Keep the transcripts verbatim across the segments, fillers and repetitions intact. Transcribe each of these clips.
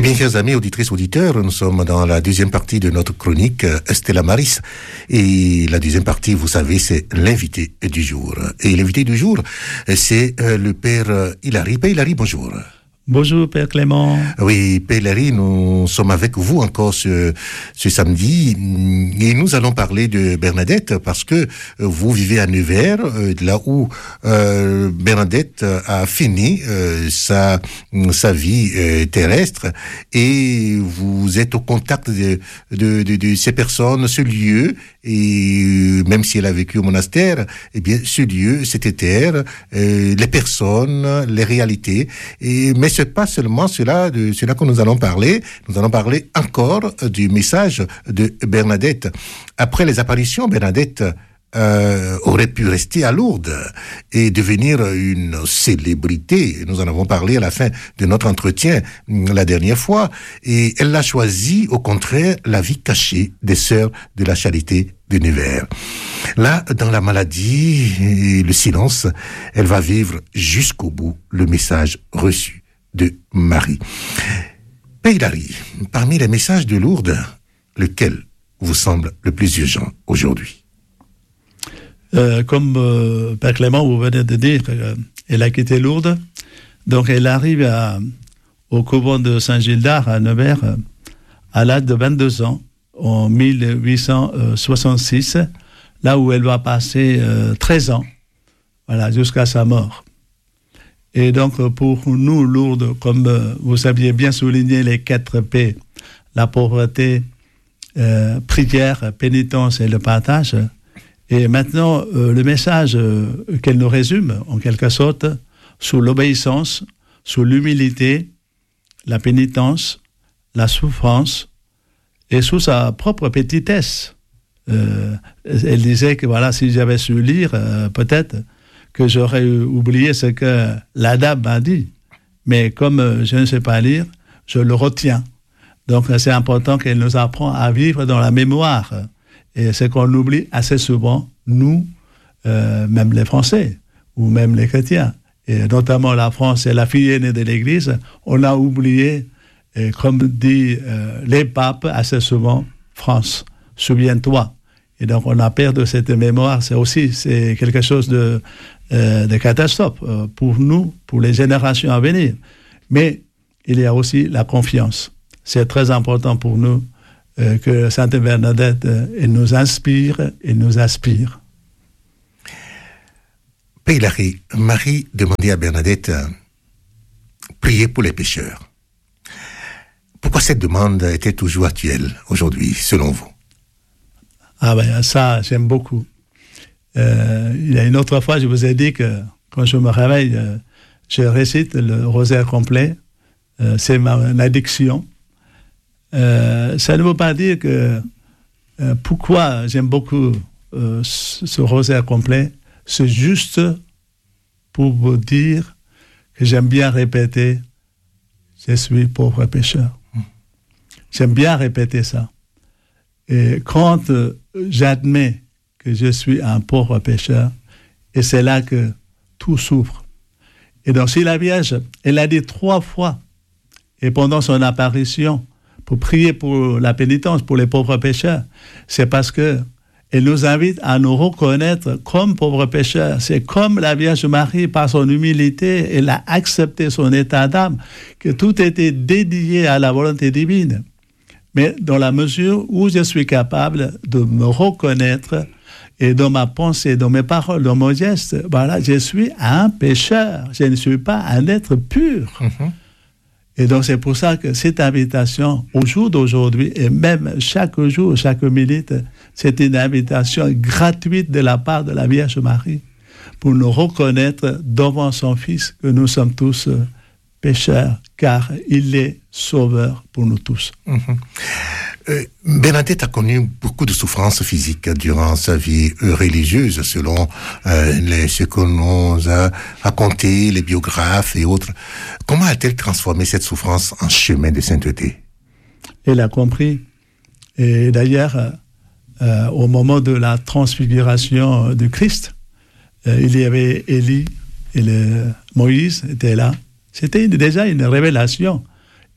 bien, chers amis, auditrices, auditeurs, nous sommes dans la deuxième partie de notre chronique Stella Maris. Et la deuxième partie, vous savez, c'est l'invité du jour. Et l'invité du jour, c'est le père Hilary. Père Hilary, bonjour. Bonjour, Père Clément. Oui, Père Hilary, nous sommes avec vous encore ce, ce samedi et nous allons parler de Bernadette parce que vous vivez à Nevers, là où euh, Bernadette a fini euh, sa, sa vie euh, terrestre et vous êtes au contact de, de, de, de ces personnes, ce lieu, et même si elle a vécu au monastère, eh bien, ce lieu, cette terre, euh, les personnes, les réalités, et mais c'est pas seulement cela de cela que nous allons parler. Nous allons parler encore du message de Bernadette. Après les apparitions, Bernadette euh, aurait pu rester à Lourdes et devenir une célébrité. Nous en avons parlé à la fin de notre entretien la dernière fois. Et elle a choisi, au contraire, la vie cachée des Sœurs de la Charité de Nevers. Là, dans la maladie et le silence, elle va vivre jusqu'au bout le message reçu de Marie. Père Hilary, parmi les messages de Lourdes, lequel vous semble le plus urgent aujourd'hui? euh, Comme euh, Père Clément, vous venez de dire, euh, elle a quitté Lourdes, donc elle arrive à, au couvent de Saint-Gildard à Nevers euh, à l'âge de vingt-deux ans, en mille huit cent soixante-six, là où elle va passer euh, treize ans, voilà, jusqu'à sa mort. Et donc, pour nous, Lourdes, comme euh, vous aviez bien souligné les quatre P, la pauvreté, euh, prière, pénitence et le partage. Et maintenant, euh, le message euh, qu'elle nous résume, en quelque sorte, sous l'obéissance, sous l'humilité, la pénitence, la souffrance, et sous sa propre petitesse. Euh, elle disait que, voilà, si j'avais su lire, euh, peut-être, que j'aurais oublié ce que la dame m'a dit. Mais comme je ne sais pas lire, je le retiens. Donc c'est important qu'elle nous apprend à vivre dans la mémoire. Et c'est qu'on oublie assez souvent, nous, euh, même les Français, ou même les chrétiens. Et notamment la France est la fille aînée de l'Église. On a oublié, et comme dit euh, les papes assez souvent, France, souviens-toi. Et donc on a perdu cette mémoire. C'est aussi c'est quelque chose de Euh, des catastrophes euh, pour nous, pour les générations à venir. Mais il y a aussi la confiance. C'est très important pour nous euh, que Sainte Bernadette euh, elle nous inspire et nous aspire. Père Hilary, Marie demandait à Bernadette euh, prier pour les pécheurs. Pourquoi cette demande était toujours actuelle aujourd'hui, selon vous? Ah ben ça, j'aime beaucoup. Euh, il y a une autre fois, je vous ai dit que quand je me réveille, euh, je récite le rosaire complet. Euh, c'est ma addiction. Euh, ça ne veut pas dire que euh, pourquoi j'aime beaucoup euh, ce, ce rosaire complet. C'est juste pour vous dire que j'aime bien répéter « Je suis pauvre pécheur ». J'aime bien répéter ça. Et quand euh, j'admets que je suis un pauvre pécheur, et c'est là que tout s'ouvre. Et donc, si la Vierge, elle a dit trois fois, et pendant son apparition, pour prier pour la pénitence, pour les pauvres pécheurs, c'est parce que elle nous invite à nous reconnaître comme pauvres pécheurs. C'est comme la Vierge Marie, par son humilité, elle a accepté son état d'âme, que tout était dédié à la volonté divine. Mais dans la mesure où je suis capable de me reconnaître et dans ma pensée, dans mes paroles, dans mon geste, voilà, je suis un pécheur. Je ne suis pas un être pur. Mm-hmm. Et donc, c'est pour ça que cette invitation, au jour d'aujourd'hui, et même chaque jour, chaque minute, c'est une invitation gratuite de la part de la Vierge Marie pour nous reconnaître devant son Fils que nous sommes tous pécheurs, car il est sauveur pour nous tous. Mm-hmm. Euh, Bernadette a connu beaucoup de souffrances physiques durant sa vie religieuse, selon euh, les, ce que nous a raconté, les biographes et autres. Comment a-t-elle transformé cette souffrance en chemin de sainteté? Elle a compris. Et d'ailleurs, euh, au moment de la transfiguration du Christ, euh, il y avait Élie et le, Moïse était là. C'était une, déjà une révélation.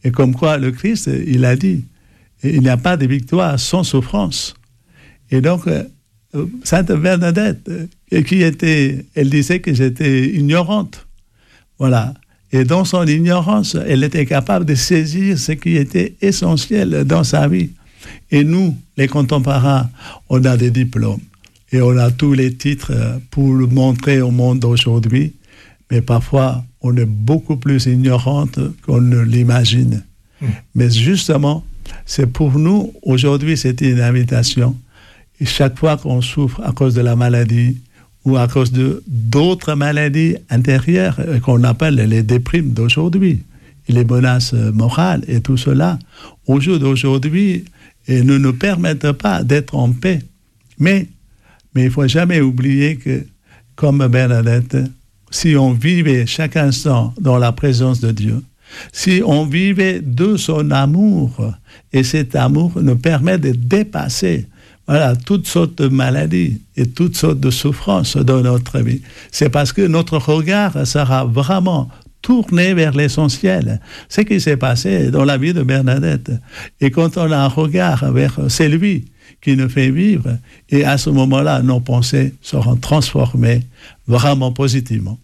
Et comme quoi, le Christ, il a dit, il n'y a pas de victoire sans souffrance. Et donc, euh, Sainte Bernadette, euh, qui était, elle disait que j'étais ignorante. Voilà. Et dans son ignorance, elle était capable de saisir ce qui était essentiel dans sa vie. Et nous, les contemporains, on a des diplômes. Et on a tous les titres pour le montrer au monde d'aujourd'hui. Mais parfois, on est beaucoup plus ignorante qu'on ne l'imagine. Mmh. Mais justement, c'est pour nous, aujourd'hui, c'était une invitation. Et chaque fois qu'on souffre à cause de la maladie ou à cause de d'autres maladies intérieures qu'on appelle les déprimes d'aujourd'hui, et les menaces morales et tout cela, au jour d'aujourd'hui, et ne nous permettent pas d'être en paix. Mais, mais il ne faut jamais oublier que, comme Bernadette, si on vivait chaque instant dans la présence de Dieu, si on vivait de son amour, et cet amour nous permet de dépasser voilà, toutes sortes de maladies et toutes sortes de souffrances dans notre vie, c'est parce que notre regard sera vraiment tourné vers l'essentiel. Ce qui s'est passé dans la vie de Bernadette. Et quand on a un regard vers c'est lui qui nous fait vivre, et à ce moment-là, nos pensées seront transformées vraiment positivement.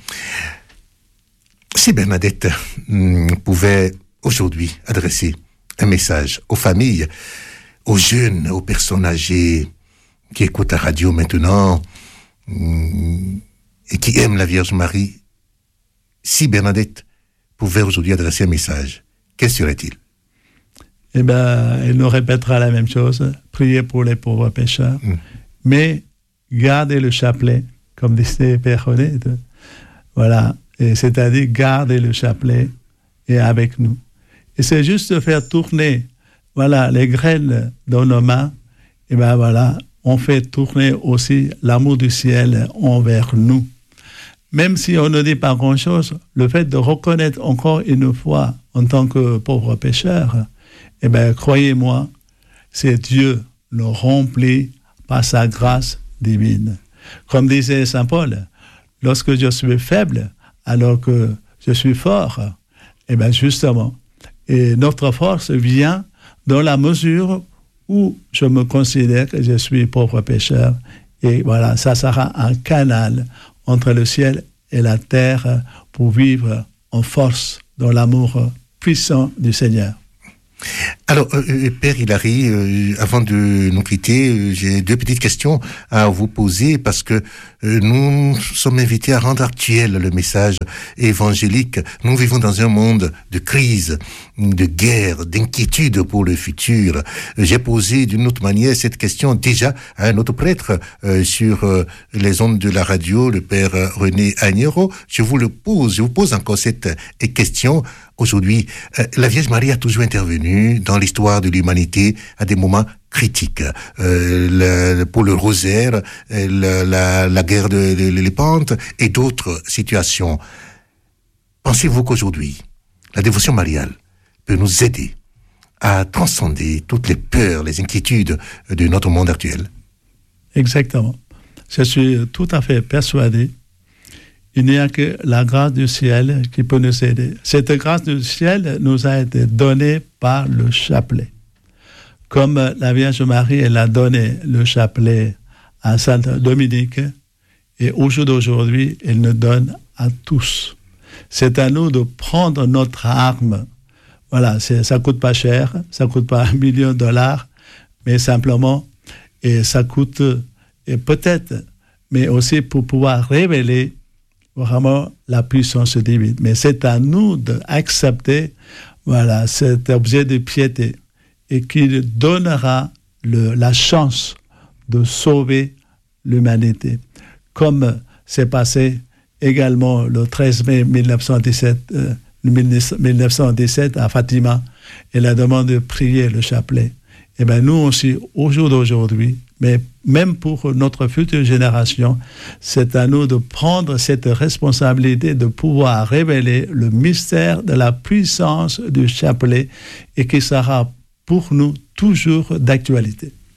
Si Bernadette mm, pouvait aujourd'hui adresser un message aux familles, aux jeunes, aux personnes âgées qui écoutent la radio maintenant mm, et qui aiment la Vierge Marie, si Bernadette pouvait aujourd'hui adresser un message, quel serait-il? Eh bien, elle nous répétera la même chose, prier pour les pauvres pécheurs, mm. mais garder le chapelet, comme disait Père René, voilà, et c'est-à-dire garder le chapelet et avec nous. Et c'est juste de faire tourner, voilà, les graines dans nos mains, et bien voilà, on fait tourner aussi l'amour du ciel envers nous. Même si on ne dit pas grand-chose, le fait de reconnaître encore une fois en tant que pauvre pécheur, eh bien, croyez-moi, c'est Dieu nous remplit par sa grâce divine. Comme disait Saint Paul, lorsque je suis faible, alors que je suis fort, eh bien, justement, et notre force vient dans la mesure où je me considère que je suis pauvre pécheur. Et voilà, ça sera un canal entre le ciel et la terre pour vivre en force dans l'amour puissant du Seigneur. Alors, euh, Père Hilary, euh, avant de nous quitter, euh, j'ai deux petites questions à vous poser parce que euh, nous sommes invités à rendre actuel le message évangélique. Nous vivons dans un monde de crise, de guerre, d'inquiétude pour le futur. J'ai posé d'une autre manière cette question déjà à un autre prêtre euh, sur euh, les ondes de la radio, le Père René Agnero. Je vous le pose, je vous pose encore cette euh, question. Aujourd'hui, euh, la Vierge Marie a toujours intervenu dans l'histoire de l'humanité à des moments critiques. Euh, le, pour le rosaire, la, la, la guerre de, de, de l'Épante et d'autres situations. Pensez-vous qu'aujourd'hui, la dévotion mariale peut nous aider à transcender toutes les peurs, les inquiétudes de notre monde actuel? Exactement. Je suis tout à fait persuadé. Il n'y a que la grâce du ciel qui peut nous aider. Cette grâce du ciel nous a été donnée par le chapelet. Comme la Vierge Marie, elle a donné le chapelet à Sainte Dominique, et au jour d'aujourd'hui, elle nous donne à tous. C'est à nous de prendre notre arme. Voilà, c'est, ça coûte pas cher, ça coûte pas un million de dollars, mais simplement, et ça coûte, et peut-être, mais aussi pour pouvoir révéler vraiment la puissance divine. Mais c'est à nous d'accepter voilà, cet objet de piété et qui donnera le, la chance de sauver l'humanité. Comme c'est passé également le treize mai mille neuf cent dix-sept, euh, mille neuf cent dix-sept à Fatima, et la demande de prier le chapelet. Et bien nous aussi, au jour d'aujourd'hui, mais même pour notre future génération, c'est à nous de prendre cette responsabilité de pouvoir révéler le mystère de la puissance du chapelet et qui sera pour nous toujours d'actualité.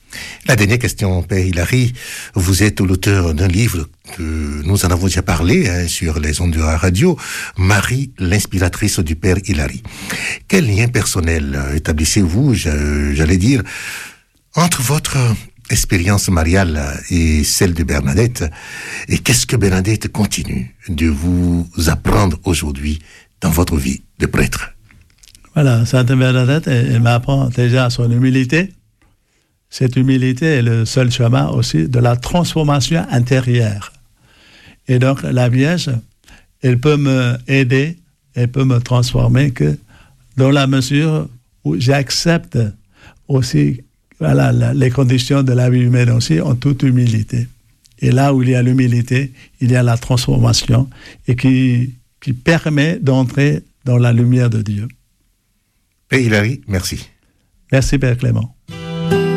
La dernière question, Père Hilary. Vous êtes l'auteur d'un livre que nous en avons déjà parlé hein, sur les ondes de la radio, Marie, l'inspiratrice du Père Hilary. Quel lien personnel établissez-vous, j'allais dire, entre votre expérience mariale et celle de Bernadette? Et qu'est-ce que Bernadette continue de vous apprendre aujourd'hui dans votre vie de prêtre? Voilà, Sainte Bernadette, elle, elle m'apprend déjà son humilité. Cette humilité est le seul chemin aussi de la transformation intérieure. Et donc, la Vierge, elle peut m'aider, elle peut me transformer que dans la mesure où j'accepte aussi voilà, la, les conditions de la vie humaine aussi en toute humilité. Et là où il y a l'humilité, il y a la transformation et qui, qui permet d'entrer dans la lumière de Dieu. Père Hilary, merci. Merci, Père Clément.